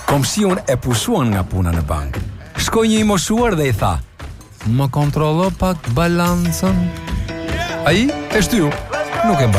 Komsion e pusuan nga puna në bank. Shkoi një i moshuar dhe i tha: "Më kontrollo pak balancën." Ai e shtyu, nuk e